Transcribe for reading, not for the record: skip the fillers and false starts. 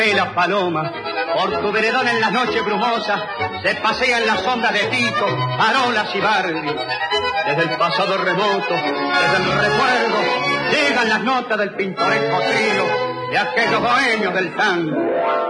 La paloma, por tu veredón en las noches brumosas, se pasean las sombras de Tito, Arolas y Bardi. Desde el pasado remoto, desde el recuerdo, llegan las notas del pintoresco trino de aquellos bohemios del tango.